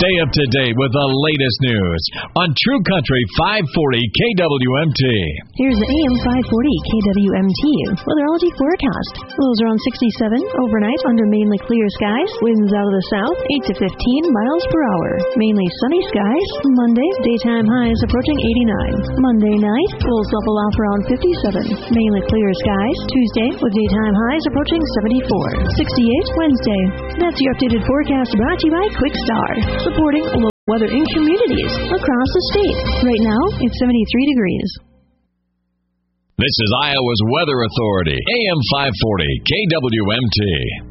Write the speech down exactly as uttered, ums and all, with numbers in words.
Stay up to date with the latest news on True Country five forty K W M T. Here's the A M five forty K W M T weatherology forecast. Lows around sixty-seven overnight under mainly clear skies. Winds out of the south eight to fifteen miles per hour. Mainly sunny skies. Monday, daytime highs approaching eighty-nine. Monday night, will level off around fifty-seven. Mainly clear skies. Tuesday, with daytime highs approaching seventy-four. sixty-eight Wednesday. That's your updated forecast brought to you by Quick Star, supporting local weather in communities across the state. Right now, it's seventy-three degrees. This is Iowa's Weather Authority, A M five forty K W M T.